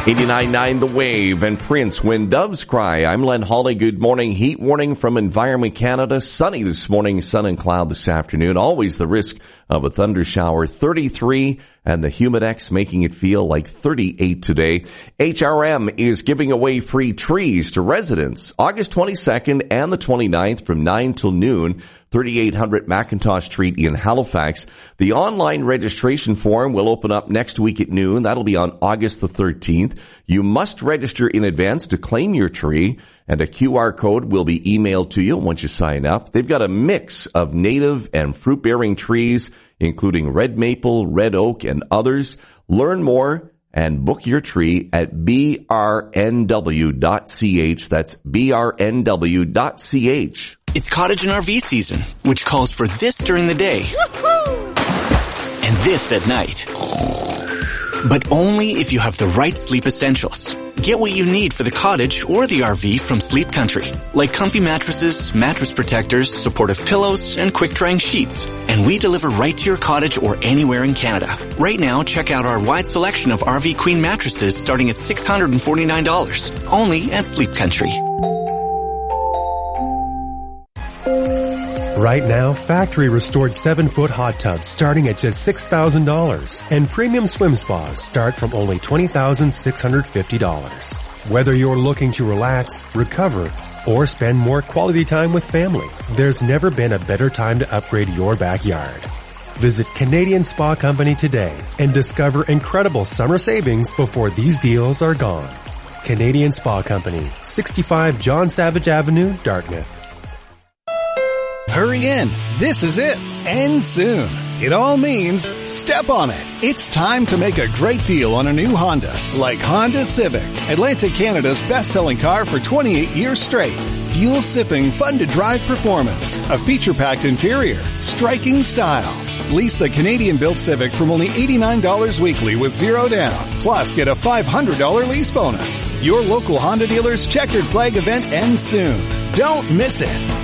89.9 The Wave and Prince, When Doves Cry. I'm Len Hawley. Good morning. Heat warning from Environment Canada. Sunny this morning, sun and cloud this afternoon. Always the risk of a thunder shower. 33 and the Humidex making it feel like 38 today. HRM is giving away free trees to residents August 22nd and the 29th from 9 till noon. 3800 Macintosh Street in Halifax. The online registration form will open up next week at noon. That'll be on August the 13th. You must register in advance to claim your tree, and a QR code will be emailed to you once you sign up. They've got a mix of native and fruit-bearing trees, including red maple, red oak, and others. Learn more and book your tree at brnw.ch. That's brnw.ch. It's cottage and RV season, which calls for this during the day. Woo-hoo! And this at night. But only if you have the right sleep essentials. Get what you need for the cottage or the RV from Sleep Country, like comfy mattresses, mattress protectors, supportive pillows, and quick-drying sheets. And we deliver right to your cottage or anywhere in Canada. Right now, check out our wide selection of RV Queen mattresses starting at $649, only at Sleep Country. Right now, factory restored 7-foot hot tubs starting at just $6,000, and premium swim spas start from only $20,650. Whether you're looking to relax, recover, or spend more quality time with family, there's never been a better time to upgrade your backyard. Visit Canadian Spa Company today and discover incredible summer savings before these deals are gone. Canadian Spa Company, 65 John Savage Avenue, Dartmouth. Hurry in. This is it. End soon. It all means step on it. It's time to make a great deal on a new Honda, like Honda Civic, Atlantic Canada's best-selling car for 28 years straight. Fuel-sipping, fun-to-drive performance, a feature-packed interior, striking style. Lease the Canadian-built Civic from only $89 weekly with zero down. Plus, get a $500 lease bonus. Your local Honda dealer's checkered flag event ends soon. Don't miss it.